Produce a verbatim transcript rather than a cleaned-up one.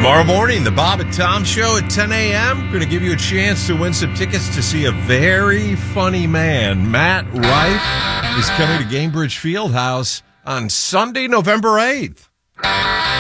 Tomorrow morning, the Bob and Tom Show at ten a.m. Going to give you a chance to win some tickets to see a very funny man. Matt Rife is coming to Gainbridge Fieldhouse on Sunday, November eighth.